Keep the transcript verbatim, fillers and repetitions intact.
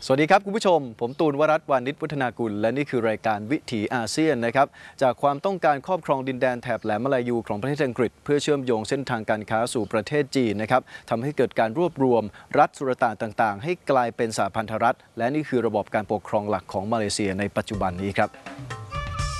สวัสดีครับคุณผู้ชมผมตูนวรัตน์วานิชวัฒนากุลและนี่คือรายการวิถีอาเซียนนะครับจากความต้องการครอบครองดินแดนแถบแหลมมาลายูของประเทศอังกฤษเพื่อเชื่อมโยงเส้นทางการค้าสู่ประเทศจีนนะครับทำให้เกิดการรวบรวมรัฐสุลต่านต่างๆให้กลายเป็นสหพันธรัฐและนี่คือระบบการปกครองหลักของมาเลเซียในปัจจุบันนี้ครับ